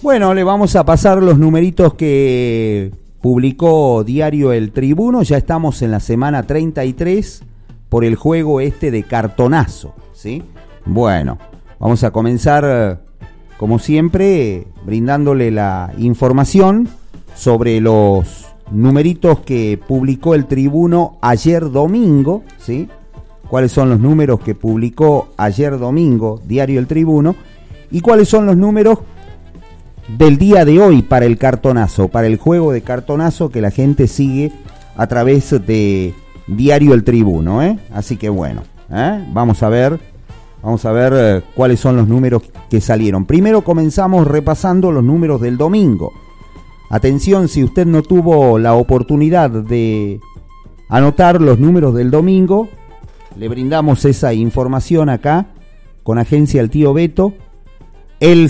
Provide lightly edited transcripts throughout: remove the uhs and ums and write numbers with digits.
Bueno, le vamos a pasar los numeritos que publicó Diario El Tribuno. Ya estamos en la semana 33 por el juego de cartonazo, ¿sí? Bueno, vamos a comenzar, como siempre, brindándole la información sobre los numeritos que publicó El Tribuno ayer domingo, ¿sí? Cuáles son los números que publicó ayer domingo Diario El Tribuno y cuáles son los números del día de hoy para el cartonazo, para el juego de cartonazo que la gente sigue a través de Diario El Tribuno, ¿eh? Así que bueno, vamos a ver cuáles son los números que salieron. Primero comenzamos repasando los números del domingo. Atención, si usted no tuvo la oportunidad de anotar los números del domingo, le brindamos esa información acá con Agencia El Tío Beto. El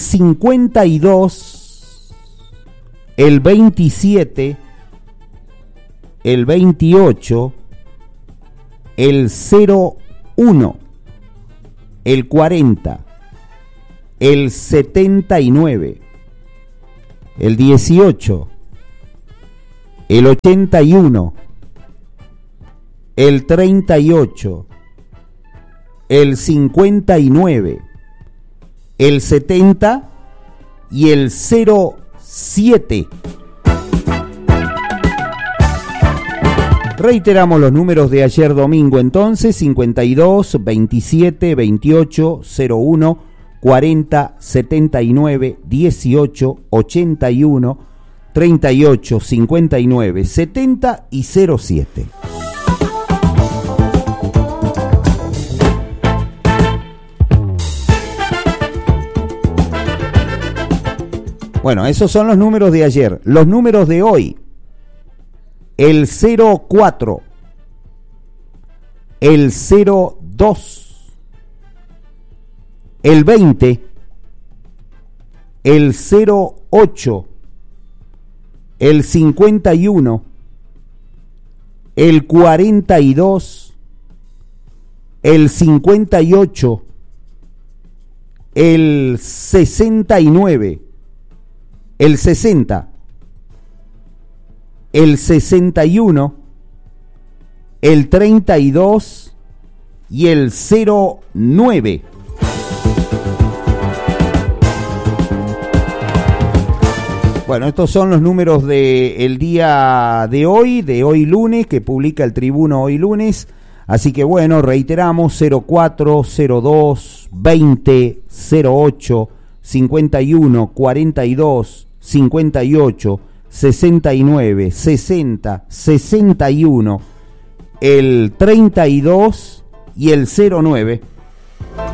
52, el 27, el 28, el 01, el 40, el 79, el 18, el 81, el 38, el 59, el 70 y el 07. Reiteramos los números de ayer domingo entonces: 52, 27, 28, 01, 40, 79, 18, 81, 38, 59, 70 y 07. Bueno, esos son los números de ayer. Los números de hoy: el 04, el 02, el 20, el 08, el 51, el 42, el 58, el 69, el 60, el 61, el 32 y el 09. Bueno, estos son los números del día de hoy lunes, que publica El Tribuno hoy lunes. Así que bueno, reiteramos: 04, 02, 20, 08, 51, 42, 58, 69, 60, 61, el 32 y el 09.